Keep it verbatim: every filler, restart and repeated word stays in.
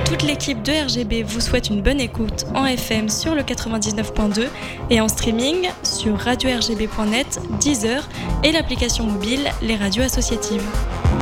Toute l'équipe de R G B vous souhaite une bonne écoute en F M sur le quatre-vingt-dix-neuf point deux et en streaming sur radio r g b point net, Deezer et l'application mobile Les Radios Associatives.